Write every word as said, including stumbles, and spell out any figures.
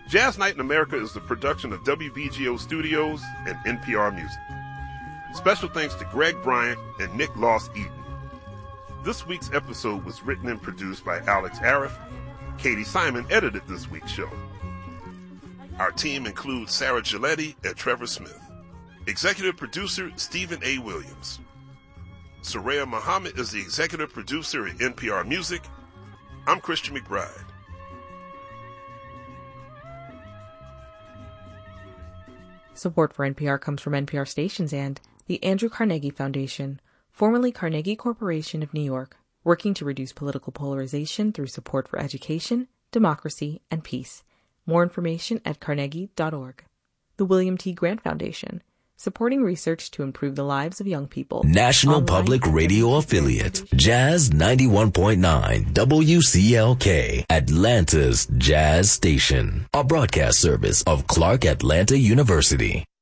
Jazz Night in America is the production of W B G O Studios and N P R Music. Special thanks to Greg Bryant and Nick Loss Eaton. This week's episode was written and produced by Alex Arif. Katie Simon edited this week's show. Our team includes Sarah Giletti and Trevor Smith. Executive producer Stephen A. Williams. Soraya Muhammad is the executive producer at N P R Music. I'm Christian McBride. Support for N P R comes from N P R stations and the Andrew Carnegie Foundation, formerly Carnegie Corporation of New York, working to reduce political polarization through support for education, democracy, and peace. More information at carnegie dot org. The William T. Grant Foundation, supporting research to improve the lives of young people. National Online Public Radio affiliate, Jazz ninety-one point nine, W C L K, Atlanta's Jazz Station, a broadcast service of Clark Atlanta University.